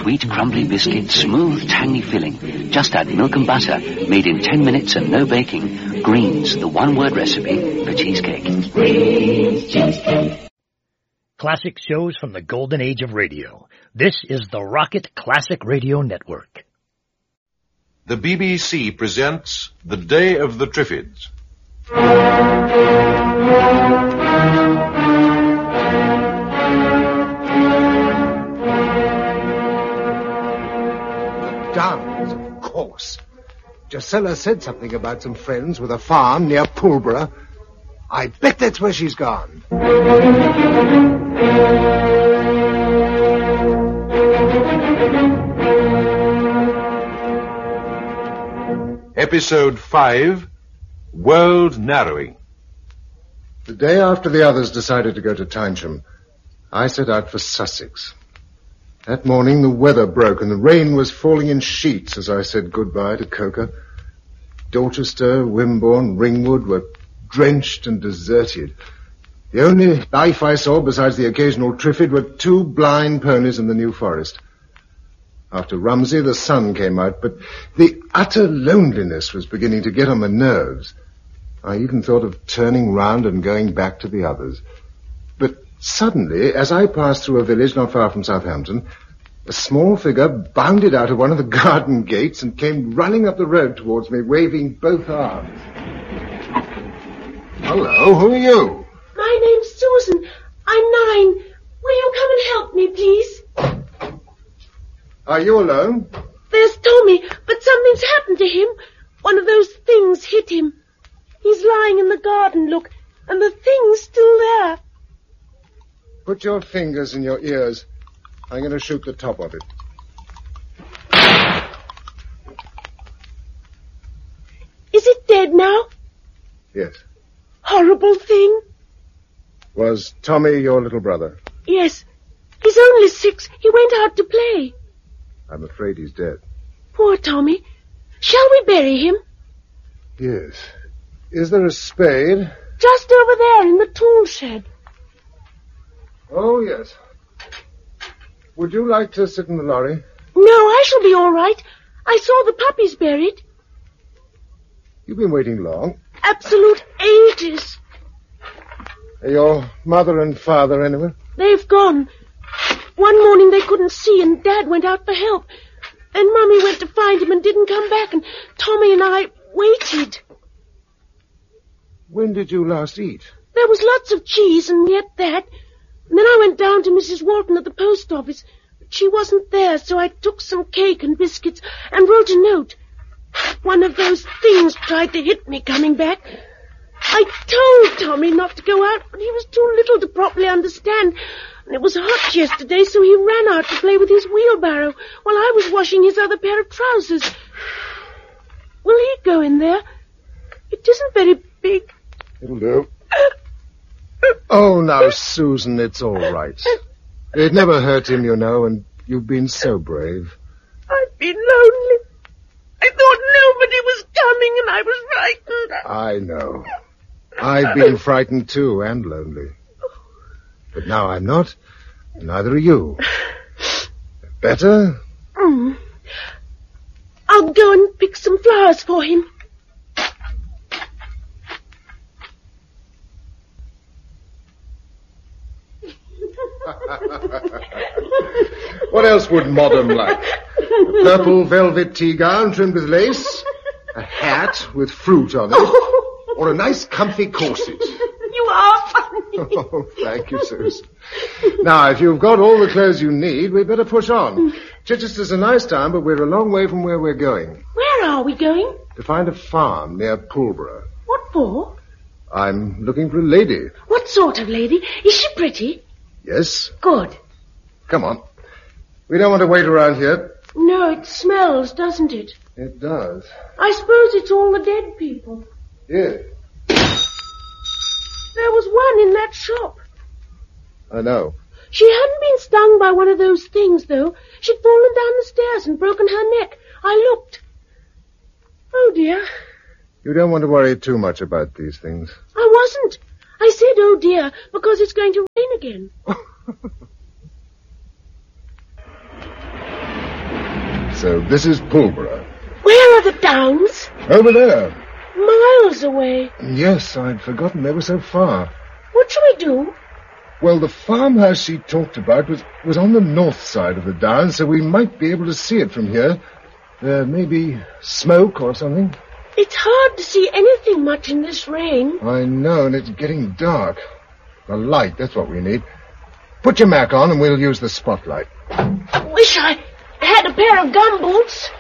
Sweet, crumbly biscuit, smooth, tangy filling. Just add milk and butter, made in 10 minutes and no baking. Greens, the one-word recipe for cheesecake. Greens cheesecake. Classic shows from the golden age of radio. This is the Rocket Classic Radio Network. The BBC presents The Day of the Triffids. Downs, of course. Gisela said something about some friends with a farm near Pulborough. I bet that's where she's gone. Episode 5, World Narrowing. The day after the others decided to go to Tynesham, I set out for Sussex. That morning the weather broke and the rain was falling in sheets as I said goodbye to Coker. Dorchester, Wimborne, Ringwood were drenched and deserted. The only life I saw besides the occasional Triffid were 2 blind ponies in the New Forest. After Rumsey, the sun came out, but the utter loneliness was beginning to get on my nerves. I even thought of turning round and going back to the others. But suddenly, as I passed through a village not far from Southampton, a small figure bounded out of one of the garden gates and came running up the road towards me, waving both arms. Hello, who are you? My name's Susan. I'm 9. Will you come and help me, please? Are you alone? There's Tommy, but something's happened to him. One of those things hit him. He's lying in the garden, look, and the thing's still there. Put your fingers in your ears. I'm going to shoot the top of it. Is it dead now? Yes. Horrible thing. Was Tommy your little brother? Yes. He's only 6. He went out to play. I'm afraid he's dead. Poor Tommy. Shall we bury him? Yes. Is there a spade? Just over there in the tool shed. Oh, yes. Would you like to sit in the lorry? No, I shall be all right. I saw the puppies buried. You've been waiting long. Absolute ages. Are your mother and father anywhere? They've gone. One morning they couldn't see and Dad went out for help. Then Mummy went to find him and didn't come back and Tommy and I waited. When did you last eat? There was lots of cheese and we ate that. And then I went down to Mrs. Walton at the post office. But she wasn't there, so I took some cake and biscuits and wrote a note. One of those things tried to hit me coming back. I told Tommy not to go out, but he was too little to properly understand. And it was hot yesterday, so he ran out to play with his wheelbarrow while I was washing his other pair of trousers. Will he go in there? It isn't very big. It'll do. Oh, now, Susan, it's all right. It never hurt him, you know, and you've been so brave. I've been lonely. I thought nobody was coming and I was frightened. I know. I've been frightened too, and lonely. But now I'm not, and neither are you. Better? I'll go and pick some flowers for him. What else would modern like? A purple velvet tea gown trimmed with lace, a hat with fruit on it, or a nice comfy corset. You are funny. Oh, thank you, Susan. Now, if you've got all the clothes you need, we'd better push on. Chichester's a nice town, but we're a long way from where we're going. Where are we going? To find a farm near Pulborough. What for? I'm looking for a lady. What sort of lady? Is she pretty? Yes. Good. Come on. We don't want to wait around here. No, it smells, doesn't it? It does. I suppose it's all the dead people. Yes. There was one in that shop. I know. She hadn't been stung by one of those things, though. She'd fallen down the stairs and broken her neck. I looked. Oh, dear. You don't want to worry too much about these things. I wasn't. I said, oh, dear, because it's going to rain again. So this is Pulborough. Where are the Downs? Over there. Miles away. Yes, I'd forgotten they were so far. What shall we do? Well, the farmhouse she talked about was on the north side of the Downs, so we might be able to see it from here. There may be smoke or something. It's hard to see anything much in this rain. I know, and it's getting dark. A light, that's what we need. Put your Mac on and we'll use the spotlight. Wish I had a pair of gumboots.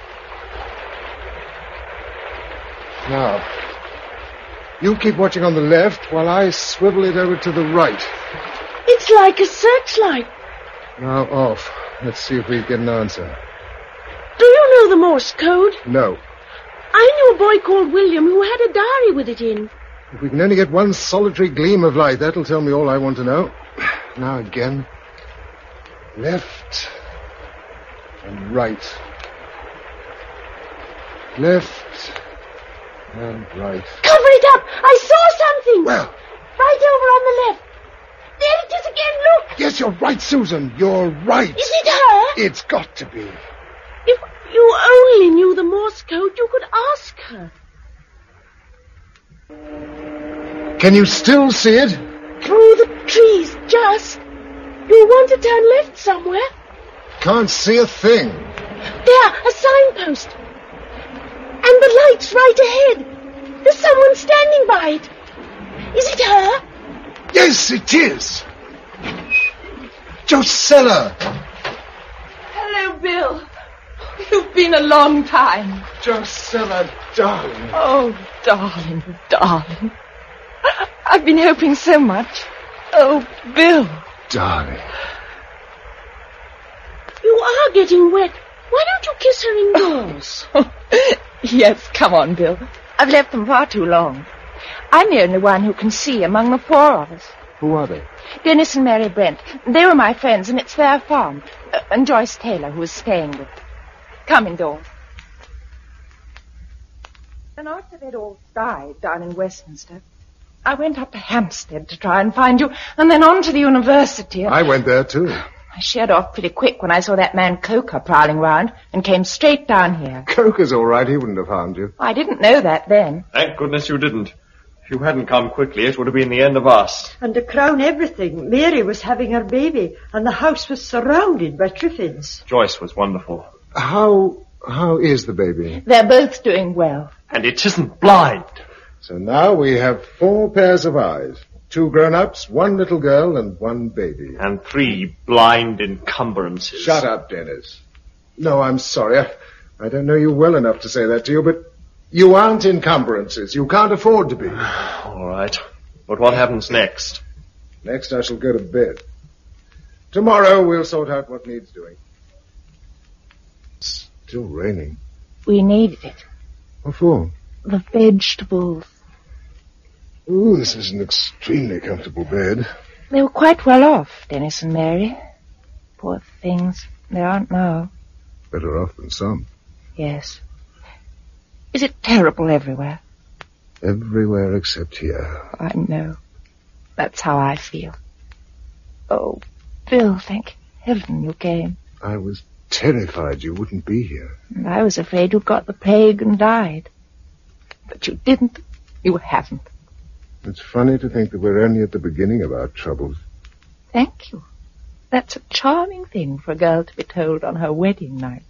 Now, you keep watching on the left while I swivel it over to the right. It's like a searchlight. Now off. Let's see if we get an answer. Do you know the Morse code? No. I knew a boy called William who had a diary with it in. If we can only get one solitary gleam of light, that'll tell me all I want to know. Now again. Left. And right. Left. And right. Cover it up! I saw something! Well. Right over on the left. There it is again, look! Yes, you're right, Susan. You're right. Is it her? It's got to be. If you only knew the Morse code, you could ask her. Can you still see it? Through the trees, just. You want to turn left somewhere? Can't see a thing. There, a signpost. And the light's right ahead. There's someone standing by it. Is it her? Yes, it is. Josella. Hello, Bill. You've been a long time. Josella, darling. Oh, darling, darling. I've been hoping so much. Oh, Bill. Darling. You are getting wet. Why don't you kiss her indoors? Yes, come on, Bill. I've left them far too long. I'm the only one who can see among the four of us. Who are they? Dennis and Mary Brent. They were my friends, and it's their farm. And Joyce Taylor, who is staying with them. Come indoors. And after they'd all died down in Westminster, I went up to Hampstead to try and find you, and then on to the university. I went there, too. I sheered off pretty quick when I saw that man Coker prowling round and came straight down here. Coker's all right. He wouldn't have harmed you. I didn't know that then. Thank goodness you didn't. If you hadn't come quickly, it would have been the end of us. And to crown everything, Mary was having her baby, and the house was surrounded by Triffids. Joyce was wonderful. How is the baby? They're both doing well. And it isn't blind. So now we have 4 pairs of eyes. 2 grown-ups, 1 little girl, and 1 baby. And 3 blind encumbrances. Shut up, Dennis. No, I'm sorry. I don't know you well enough to say that to you, but you aren't encumbrances. You can't afford to be. All right. But what happens next? Next I shall go to bed. Tomorrow we'll sort out what needs doing. It's still raining. We needed it. What for? The vegetables. Ooh, this is an extremely comfortable bed. They were quite well off, Dennis and Mary. Poor things. They aren't now. Better off than some. Yes. Is it terrible everywhere? Everywhere except here. I know. That's how I feel. Oh, Bill, thank heaven you came. I was terrified you wouldn't be here. And I was afraid you'd got the plague and died. But you didn't. You haven't. It's funny to think that we're only at the beginning of our troubles. Thank you. That's a charming thing for a girl to be told on her wedding night.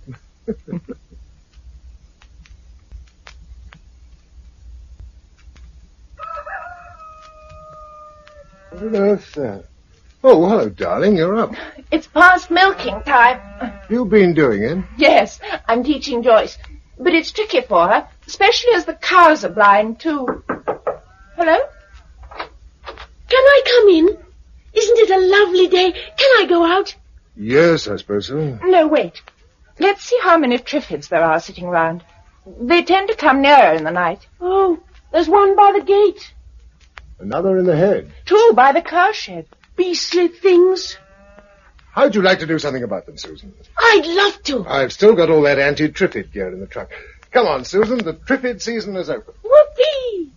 What on earth? Oh, hello, darling. You're up. It's past milking time. You've been doing it? Yes, I'm teaching Joyce. But it's tricky for her, especially as the cows are blind, too. Hello? Can I come in? Isn't it a lovely day? Can I go out? Yes, I suppose so. No, wait. Let's see how many Triffids there are sitting round. They tend to come nearer in the night. Oh, there's one by the gate. Another in the head. 2 by the cowshed. Beastly things. How'd you like to do something about them, Susan? I'd love to. I've still got all that anti-Triffid gear in the truck. Come on, Susan, the Triffid season is open. Whoopee!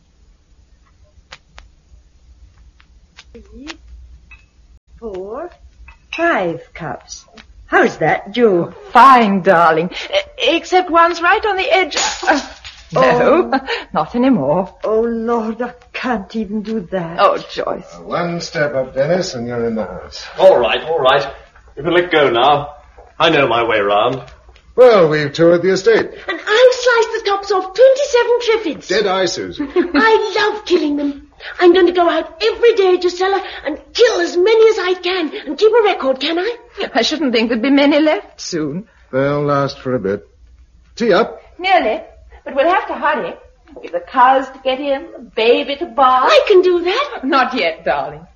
3, 4, 5 cups. How's that, Joe? Fine, darling. Except one's right on the edge. No, not anymore. Oh, Lord, I can't even do that. Oh, Joyce. One step up, Dennis, and you're in the house. All right. You can let go now. I know my way round. Well, we've toured the estate. And I've sliced the tops off 27 triffids. Dead eye, Susan. I love killing them. I'm going to go out every day, Gisela, and kill as many as I can and keep a record, can I? I shouldn't think there'd be many left soon. They'll last for a bit. Tee up. Nearly. But we'll have to hurry. Give the cows to get in, the baby to bath. I can do that. Not yet, darling.